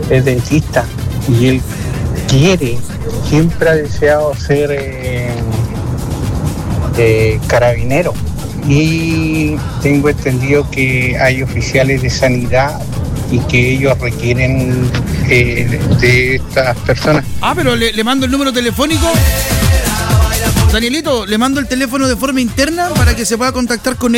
es dentista y él siempre ha deseado ser carabinero. Y tengo entendido que hay oficiales de sanidad y que ellos requieren de estas personas. Pero le mando el número telefónico. Danielito, le mando el teléfono de forma interna para que se pueda contactar con él.